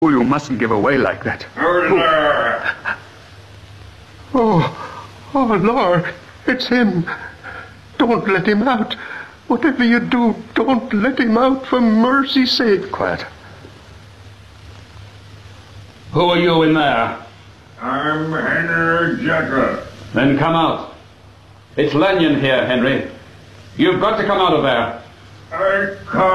Oh, you mustn't give away like that. Who's there? Oh, Lord, it's him. Don't let him out. Whatever you do, don't let him out for mercy's sake. Quiet. Who are you in there? I'm Henry Jekyll. Then come out. It's Lanyon here, Henry. You've got to come out of there. I can't.